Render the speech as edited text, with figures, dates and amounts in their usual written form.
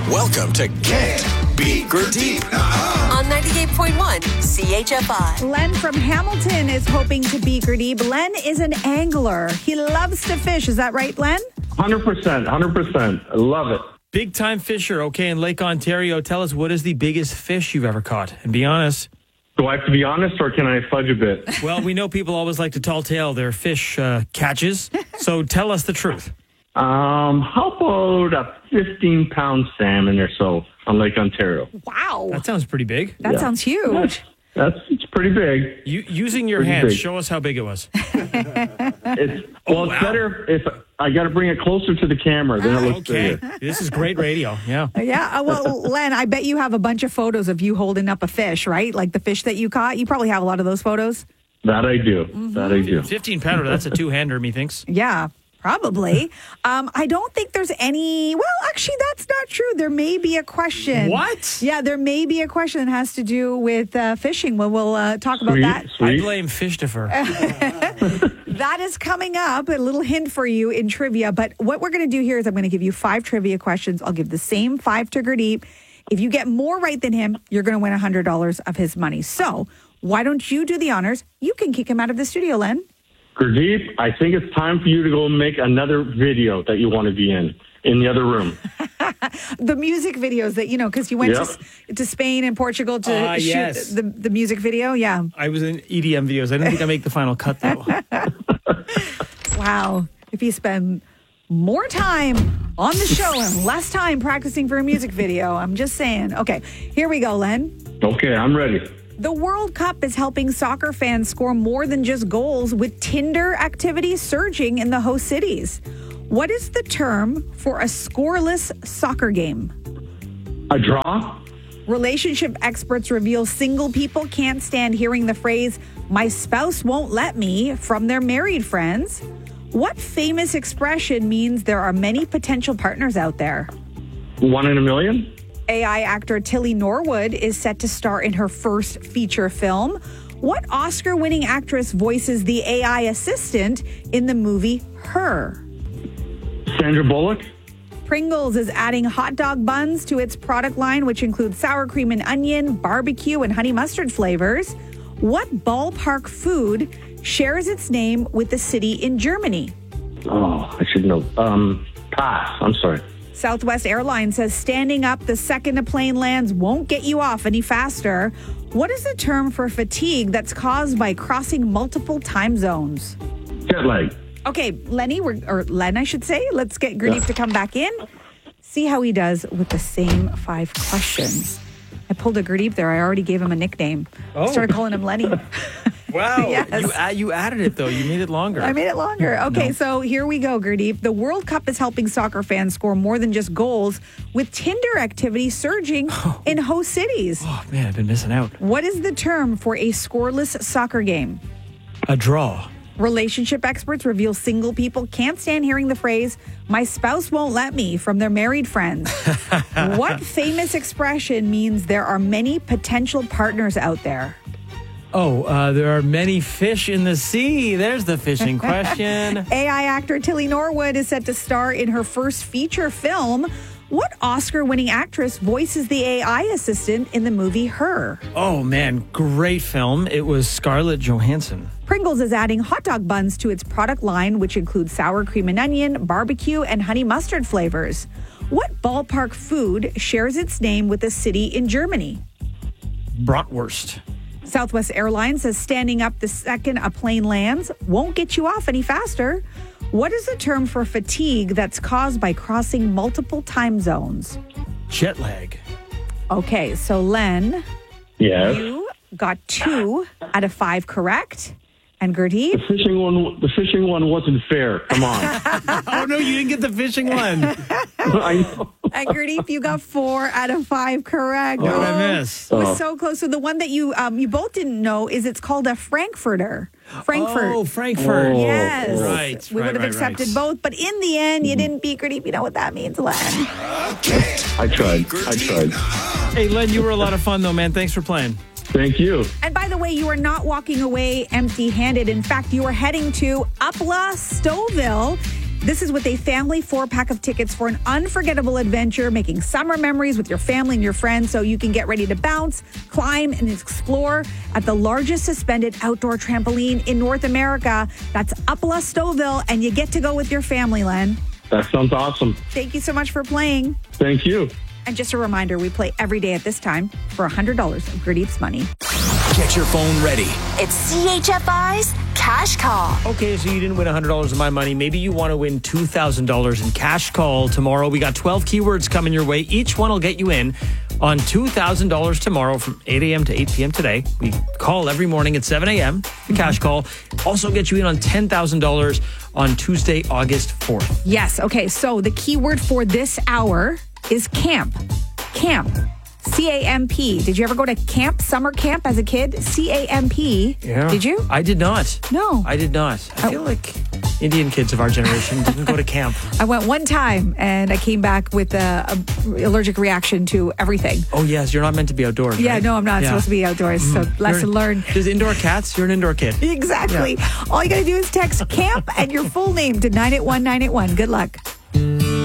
Welcome to Can't Be Gurdeep on 98.1 CHFI. Len from Hamilton is hoping to beat Gurdeep. Len is an angler. He loves to fish. Is that right, Len? 100%. I love it. Big time fisher, okay, in Lake Ontario. Tell us, what is the biggest fish you've ever caught? And be honest. Do I have to be honest, or can I fudge a bit? Well, we know people always like to tall tale their fish catches, so tell us the truth. How about a 15-pound salmon or so on Lake Ontario? Wow. That sounds pretty big. That sounds huge. It's pretty big. Using your Pretty hands, big. show us how big it was. It's wow. better if I got to bring it closer to the camera. Then it looks Okay, bigger. this is great radio, yeah. Yeah. Well, Len, I bet you have a bunch of photos of you holding up a fish, right? Like the fish that you caught. You probably have a lot of those photos. That I do. 15-pounder, that's a two-hander, methinks. Yeah. Probably. I don't think there's any. Well, actually, that's not true. There may be a question. What? Yeah, there may be a question that has to do with fishing. Well, we'll talk about that. I Sweet. blame fish defer. That is coming up. A little hint for you in trivia. But what we're going to do here is I'm going to give you 5 trivia questions. I'll give the same 5 to Gurdeep. If you get more right than him, you're going to win $100 of his money. So why don't you do the honors? You can kick him out of the studio, Len. Gurdeep, I think it's time for you to go make another video that you want to be in the other room. The music videos that, because you went to Spain and Portugal to shoot yes. the music video. Yeah. I was in EDM videos. I didn't think I'd make the final cut, though. Wow. If you spend more time on the show and less time practicing for a music video, I'm just saying. Okay, here we go, Len. Okay, I'm ready. The World Cup is helping soccer fans score more than just goals, with Tinder activity surging in the host cities. What is the term for a scoreless soccer game? A draw? Relationship experts reveal single people can't stand hearing the phrase, "my spouse won't let me," from their married friends. What famous expression means there are many potential partners out there? 1 in a million? AI actor Tilly Norwood is set to star in her first feature film. What Oscar-winning actress voices the AI assistant in the movie Her? Sandra Bullock? Pringles is adding hot dog buns to its product line, which includes sour cream and onion, barbecue, and honey mustard flavors. What ballpark food shares its name with the city in Germany? Oh, I should know. Pass. I'm sorry. Southwest Airlines says standing up the second a plane lands won't get you off any faster. What is the term for fatigue that's caused by crossing multiple time zones? Jet lag. Okay, Len, I should say. Let's get Gurdeep to come back in. See how he does with the same 5 questions. I pulled a Gurdeep there. I already gave him a nickname. Oh. Started calling him Lenny. Wow. Yes. You added it, though. You made it longer. I made it longer. Okay, So here we go, Gurdeep. The World Cup is helping soccer fans score more than just goals, with Tinder activity surging in host cities. Oh, man, I've been missing out. What is the term for a scoreless soccer game? A draw. Relationship experts reveal single people can't stand hearing the phrase, "my spouse won't let me," from their married friends. What famous expression means there are many potential partners out there? Oh, there are many fish in the sea. There's the fishing question. AI actor Tilly Norwood is set to star in her first feature film. What Oscar-winning actress voices the AI assistant in the movie Her? Oh, man, great film. It was Scarlett Johansson. Pringles is adding hot dog buns to its product line, which includes sour cream and onion, barbecue, and honey mustard flavors. What ballpark food shares its name with a city in Germany? Bratwurst. Southwest Airlines says standing up the second a plane lands won't get you off any faster. What is the term for fatigue that's caused by crossing multiple time zones? Jet lag. Okay, so Len, Yes. you got 2 out of 5 correct. And Gurdeep? The fishing one wasn't fair. Come on. Oh, no, you didn't get the fishing one. I know. And Gurdeep, you got 4 out of 5 correct. What did I miss? It was so close. So the one that you both didn't know is it's called a Frankfurter. Frankfurt. Oh, Frankfurt. Yes. Right. We would have accepted both, but in the end, you didn't beat Gurdeep. You know what that means, Len. I tried. Hey, Len, you were a lot of fun, though, man. Thanks for playing. Thank you. And by the way, you are not walking away empty-handed. In fact, you are heading to Upla Stouffville This is with a family 4-pack of tickets for an unforgettable adventure, making summer memories with your family and your friends so you can get ready to bounce, climb, and explore at the largest suspended outdoor trampoline in North America. That's Upala Stouffville, and you get to go with your family, Len. That sounds awesome. Thank you so much for playing. Thank you. And just a reminder, we play every day at this time for $100 of Grit Eats money. Get your phone ready. It's CHFI's Cash Call. Okay, so you didn't win $100 of my money. Maybe you want to win $2,000 in Cash Call tomorrow. We got 12 keywords coming your way. Each one will get you in on $2,000 tomorrow from 8 a.m. to 8 p.m. today. We call every morning at 7 a.m. The Cash Call. Also get you in on $10,000 on Tuesday, August 4th. Yes. Okay. So the keyword for this hour is camp. Camp. C-A-M-P. Did you ever go to camp, summer camp as a kid? C-A-M-P. Yeah. Did you? I did not. No. I did not. I feel like Indian kids of our generation didn't go to camp. I went one time and I came back with a allergic reaction to everything. Oh, yes. You're not meant to be outdoors. Yeah, right? no, I'm not supposed to be outdoors. So lesson learned. There's indoor cats. You're an indoor kid. Exactly. All you got to do is text camp and your full name to 981-981. Good luck.